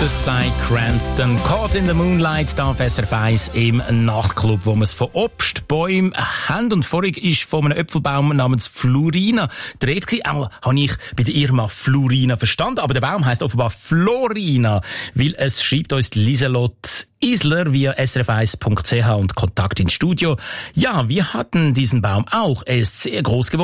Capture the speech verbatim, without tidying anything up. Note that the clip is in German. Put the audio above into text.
Das sei Cranston, Caught in the Moonlight, da auf S R F eins im Nachtclub, wo wir es von Obstbäumen haben. Und vorhin ist von einem Äpfelbaum namens Florina die Rede gewesen. Einmal habe ich bei der Irma Florina verstanden, aber der Baum heisst offenbar Florina, weil es schreibt uns Lieselotte Isler via s r f eins punkt c h und Kontakt ins Studio. Ja, wir hatten diesen Baum auch. Er ist sehr groß geworden.